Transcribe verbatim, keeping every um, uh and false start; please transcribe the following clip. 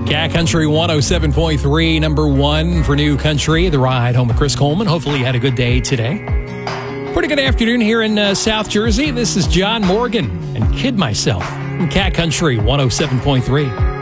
Cat Country one oh seven point three, number one for New Country. The ride home with Chris Coleman. Hopefully you had a good day today. Pretty good afternoon here in uh, South Jersey. This is John Morgan and Kid Myself from Cat Country one oh seven point three.